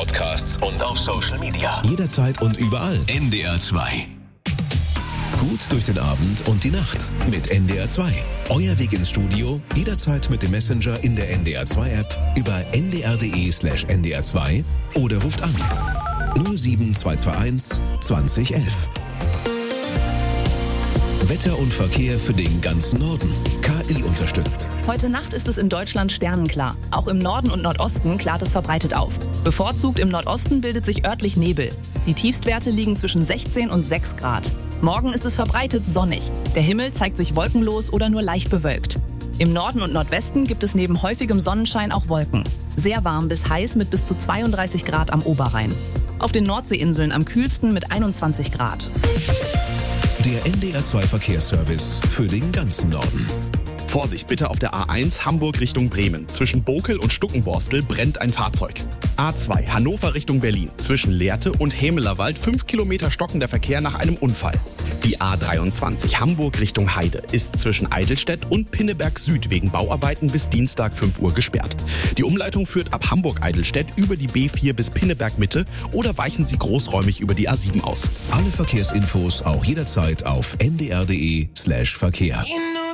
Podcasts und auf Social Media. Jederzeit und überall. NDR 2. Gut durch den Abend und die Nacht mit NDR 2. Euer Weg ins Studio, jederzeit mit dem Messenger in der NDR 2 App über ndr.de/NDR 2 oder ruft an 07221 2011. Wetter und Verkehr für den ganzen Norden. KI unterstützt. Heute Nacht ist es in Deutschland sternenklar. Auch im Norden und Nordosten klart es verbreitet auf. Bevorzugt im Nordosten bildet sich örtlich Nebel. Die Tiefstwerte liegen zwischen 16 und 6 Grad. Morgen ist es verbreitet sonnig. Der Himmel zeigt sich wolkenlos oder nur leicht bewölkt. Im Norden und Nordwesten gibt es neben häufigem Sonnenschein auch Wolken. Sehr warm bis heiß mit bis zu 32 Grad am Oberrhein. Auf den Nordseeinseln am kühlsten mit 21 Grad. Der NDR 2 Verkehrsservice für den ganzen Norden. Vorsicht bitte auf der A1 Hamburg Richtung Bremen. Zwischen Bokel und Stuckenborstel brennt ein Fahrzeug. A2 Hannover Richtung Berlin. Zwischen Lehrte und Hämelerwald 5 Kilometer stockender Verkehr nach einem Unfall. Die A23 Hamburg Richtung Heide ist zwischen Eidelstedt und Pinneberg Süd wegen Bauarbeiten bis Dienstag 5 Uhr gesperrt. Die Umleitung führt ab Hamburg-Eidelstedt über die B4 bis Pinneberg Mitte oder weichen Sie großräumig über die A7 aus. Alle Verkehrsinfos auch jederzeit auf ndr.de/Verkehr.